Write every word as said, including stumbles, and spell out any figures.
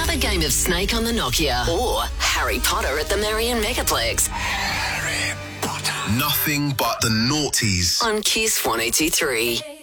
Have a game of Snake on the Nokia or Harry Potter at the Marion Megaplex Harry Potter. Nothing but the noughties on Kiss one oh two three.